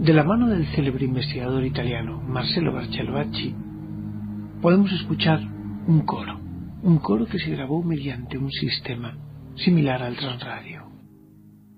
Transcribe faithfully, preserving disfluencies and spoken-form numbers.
De la mano del célebre investigador italiano Marcello Barcellacci, podemos escuchar un coro, un coro que se grabó mediante un sistema similar al Transradio.